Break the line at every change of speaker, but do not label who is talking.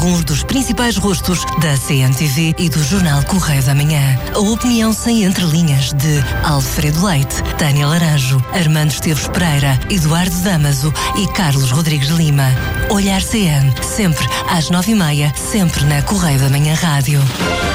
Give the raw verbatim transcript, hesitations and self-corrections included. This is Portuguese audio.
alguns dos principais rostos da C N T V e do Jornal Correio da Manhã. A opinião sem entrelinhas de Alfredo Leite, Tânia Laranjo, Armando Esteves Pereira, Eduardo Damaso e Carlos Rodrigues Lima. Olhar C N, sempre às nove e meia, sempre na Correio da Manhã Rádio.